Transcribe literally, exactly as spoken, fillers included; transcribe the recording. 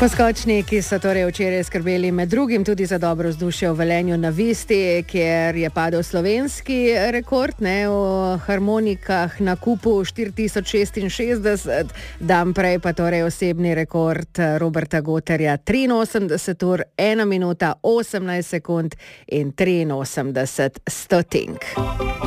Poskočniki so torej včeraj skrbeli med drugim tudi za dobro vzdušje v Velenju na Visti, kjer je padel slovenski rekord ne, v harmonikah na kupu štiri tisoč šestinšestdeset, dan prej pa torej osebni rekord Roberta Goterja triinosemdeset ur, ena minuta, osemnajst sekund in triinosemdeset stotink.